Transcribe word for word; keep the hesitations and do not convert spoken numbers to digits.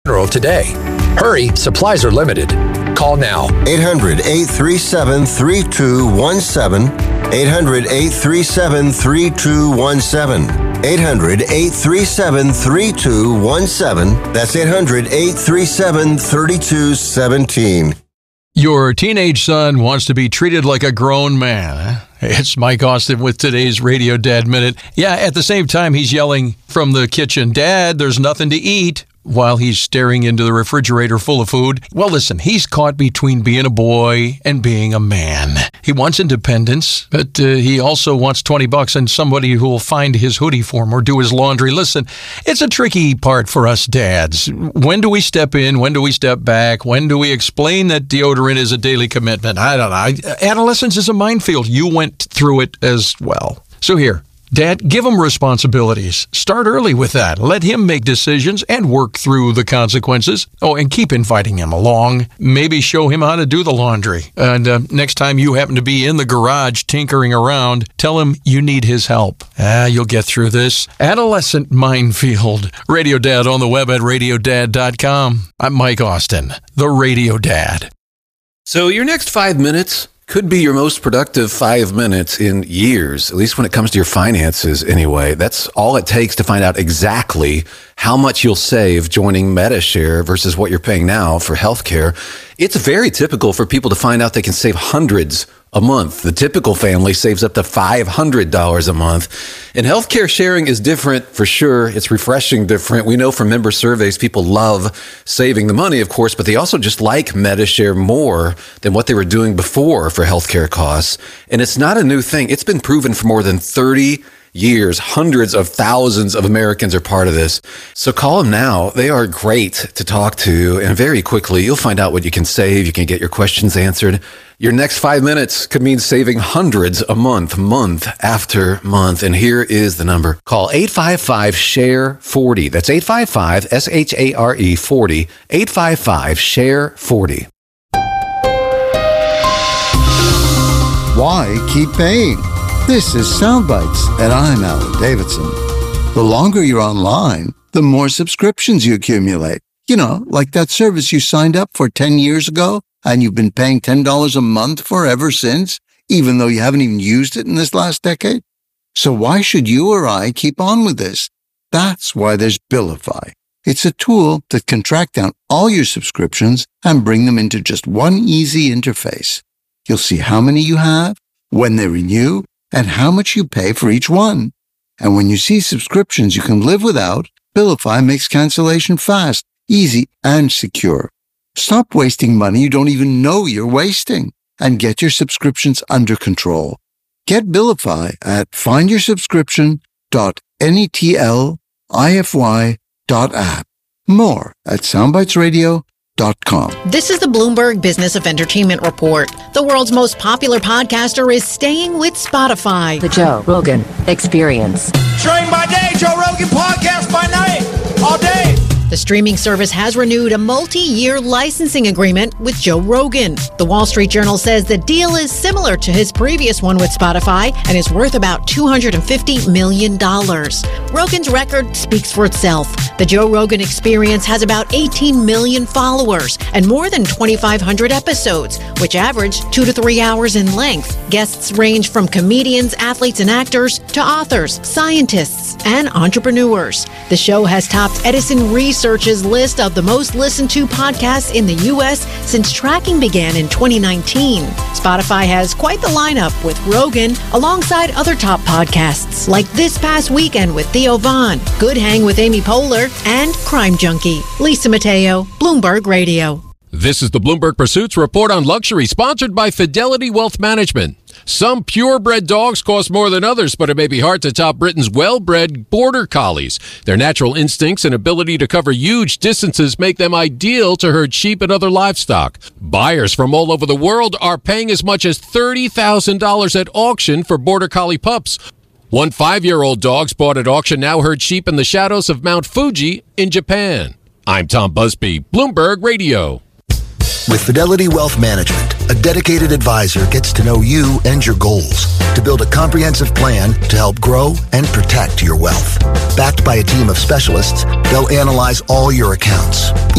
today. Hurry, supplies are limited. Call now. eight hundred, eight three seven, three two one seven. eight hundred, eight three seven, three two one seven. eight hundred, eight three seven, three two one seven. That's eight hundred, eight three seven, three two one seven. Your teenage son wants to be treated like a grown man. Huh? It's Mike Austin with today's Radio Dad Minute. Yeah, at the same time, he's yelling from the kitchen, "Dad, there's nothing to eat," while he's staring into the refrigerator full of food. Well, listen, he's caught between being a boy and being a man. He wants independence, but uh, he also wants twenty bucks and somebody who will find his hoodie for him or do his laundry. Listen, it's a tricky part for us dads. When do we step in? When do we step back? When do we explain that deodorant is a daily commitment? I don't know. Adolescence is a minefield. You went through it as well. So here, Dad, give him responsibilities. Start early with that. Let him make decisions and work through the consequences. Oh, and keep inviting him along. Maybe show him how to do the laundry. And uh, next time you happen to be in the garage tinkering around, tell him you need his help. Ah, you'll get through this. Adolescent minefield. Radio Dad on the web at radio dad dot com. I'm Mike Austin, the Radio Dad. So your next five minutes could be your most productive five minutes in years, at least when it comes to your finances anyway. That's all it takes to find out exactly how much you'll save joining Medi-Share versus what you're paying now for healthcare. It's very typical for people to find out they can save hundreds a month. The typical family saves up to five hundred dollars a month. And healthcare sharing is different for sure. It's refreshing different. We know from member surveys, people love saving the money, of course, but they also just like Medi-Share more than what they were doing before for healthcare costs. And it's not a new thing. It's been proven for more than thirty years. Hundreds of thousands of Americans are part of this. So call them now. They are great to talk to. And very quickly, you'll find out what you can save. You can get your questions answered. Your next five minutes could mean saving hundreds a month, month after month. And here is the number. Call eight five five, S H A R E, forty. That's eight five five, S H A R E, forty. eight five five, S H A R E, forty. Why keep paying? This is Soundbites, and I'm Alan Davidson. The longer you're online, the more subscriptions you accumulate. You know, like that service you signed up for ten years ago, and you've been paying ten dollars a month for ever since, even though you haven't even used it in this last decade. So why should you or I keep on with this? That's why there's Billify. It's a tool that can track down all your subscriptions and bring them into just one easy interface. You'll see how many you have, when they renew, and how much you pay for each one. And when you see subscriptions you can live without, Billify makes cancellation fast, easy, and secure. Stop wasting money you don't even know you're wasting, and get your subscriptions under control. Get Billify at find your subscription dot netlify dot app. More at soundbites radio dot com. This is the Bloomberg Business of Entertainment Report. The world's most popular podcaster is staying with Spotify. The Joe Rogan Experience. Train by day, Joe Rogan podcast by night, all day. The streaming service has renewed a multi-year licensing agreement with Joe Rogan. The Wall Street Journal says the deal is similar to his previous one with Spotify and is worth about two hundred fifty million dollars. Rogan's record speaks for itself. The Joe Rogan Experience has about eighteen million followers and more than twenty-five hundred episodes, which average two to three hours in length. Guests range from comedians, athletes, and actors to authors, scientists, and entrepreneurs. The show has topped Edison Research Search's list of the most listened to podcasts in the U S since tracking began in twenty nineteen. Spotify has quite the lineup with Rogan alongside other top podcasts like This Past Weekend with Theo Vaughn, Good Hang with Amy Poehler, and Crime Junkie. Lisa Mateo, Bloomberg Radio. This is the Bloomberg Pursuits Report on Luxury, sponsored by Fidelity Wealth Management. Some purebred dogs cost more than others, but it may be hard to top Britain's well-bred Border Collies. Their natural instincts and ability to cover huge distances make them ideal to herd sheep and other livestock. Buyers from all over the world are paying as much as thirty thousand dollars at auction for Border Collie pups. One five-year-old dog bought at auction now herd sheep in the shadows of Mount Fuji in Japan. I'm Tom Busby, Bloomberg Radio. With Fidelity Wealth Management, A dedicated advisor gets to know you and your goals to build a comprehensive plan to help grow and protect your wealth. Backed by a team of specialists, they'll analyze all your accounts,